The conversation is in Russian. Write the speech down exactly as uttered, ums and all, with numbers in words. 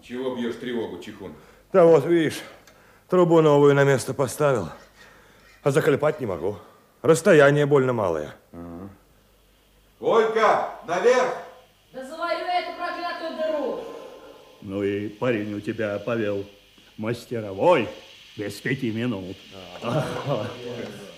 Чего бьешь тревогу, Чихун? Да вот, видишь, трубу новую на место поставил, а заколепать не могу. Расстояние больно малое. Ага. Ольга, наверх! Да заварю эту проклятую дыру. Ну и парень у тебя, Павел, мастеровой, без пяти минут. А,